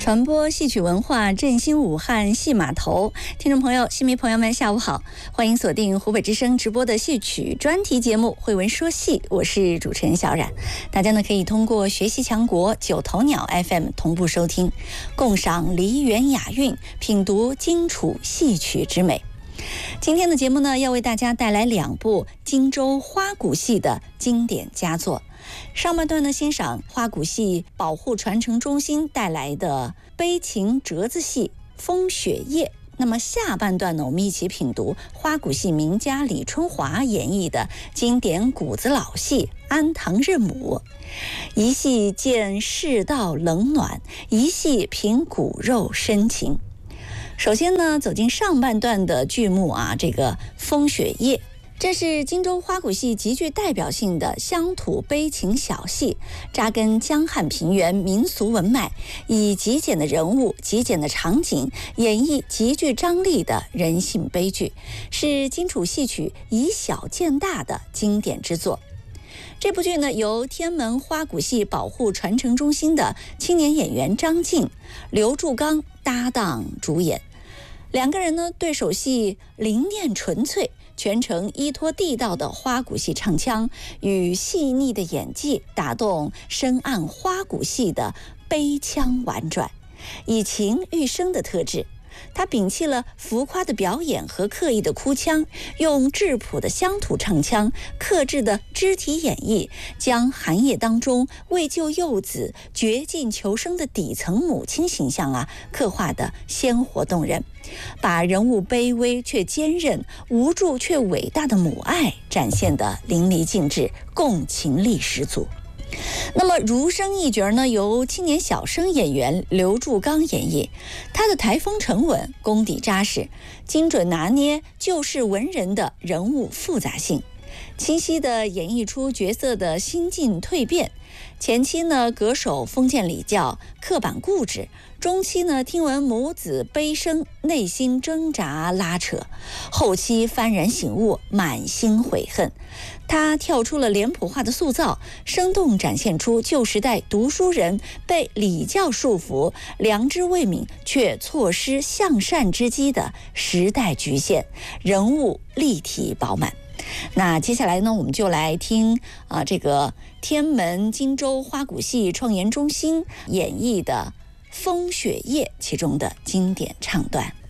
传播戏曲文化，振兴武汉戏码头。听众朋友、戏迷朋友们，下午好，欢迎锁定湖北之声直播的戏曲专题节目《慧文说戏》，我是主持人小冉。大家呢可以通过学习强国九头鸟 FM 同步收听，共赏梨园雅韵，品读荆楚戏曲之美。今天的节目呢，要为大家带来2部荆州花鼓戏的经典佳作。上半段呢，欣赏花鼓戏保护传承中心带来的悲情折子戏《风雪夜》。那么下半段呢，我们一起品读花鼓戏名家李春华演绎的经典鼓子老戏《安堂认母》。一戏见世道冷暖，一戏品骨肉深情。首先呢，走进上半段的剧目啊，这个《风雪夜》，这是荆州花鼓戏极具代表性的乡土悲情小戏，扎根江汉平原民俗文脉，以极简的人物、极简的场景演绎极具张力的人性悲剧，是荆楚戏曲以小见大的经典之作。这部剧呢，由天门花鼓戏保护传承中心的青年演员张静、刘柱刚搭档主演。2个人呢，对手戏灵念纯粹，全程依托地道的花鼓戏唱腔与细腻的演技，打动深谙花鼓戏的悲腔婉转，以情喻声的特质。他摒弃了浮夸的表演和刻意的哭腔，用质朴的乡土唱腔、克制的肢体演绎，将寒夜当中为救幼子绝境求生的底层母亲形象刻画得鲜活动人，把人物卑微却坚韧、无助却伟大的母爱展现得淋漓尽致，共情力十足。那么儒生一角呢，由青年小生演员刘柱刚演绎，他的台风沉稳，功底扎实，精准拿捏旧式文人的人物复杂性，清晰地演绎出角色的心境蜕变。前期呢，恪守封建礼教，刻板固执；中期呢，听闻母子悲声，内心挣扎拉扯；后期幡然醒悟，满心悔恨。他跳出了脸谱化的塑造，生动展现出旧时代读书人被礼教束缚，良知未泯却错失向善之机的时代局限，人物立体饱满。那接下来呢，我们就来听这个天门荆州花鼓戏创研中心演绎的《风雪夜》其中的经典唱段。